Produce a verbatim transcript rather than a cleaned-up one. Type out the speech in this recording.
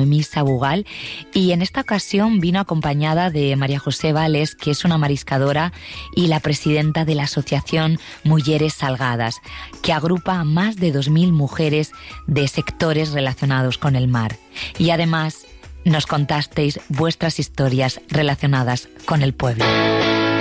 Noemí Sabugal, y en esta ocasión vino acompañada de María José Vales, que es una mariscadora y la presidenta de la asociación Mujeres Salgadas, que agrupa a más de dos mil mujeres de sectores relacionados con el mar. Y además nos contasteis vuestras historias relacionadas con el pueblo.